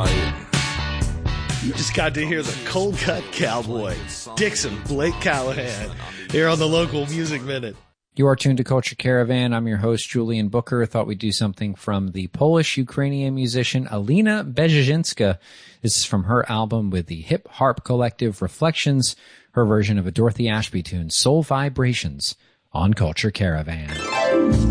You just got to hear the Cold Cut Cowboy, Dixon Blake Callahan, here on the Local Music Minute. You are tuned to Culture Caravan. I'm your host, Julian Booker. Thought we'd do something from the Polish-Ukrainian musician Alina Berzynska. This is from her album with the hip harp collective Reflections, her version of a Dorothy Ashby tune, Soul Vibrations, on Culture Caravan.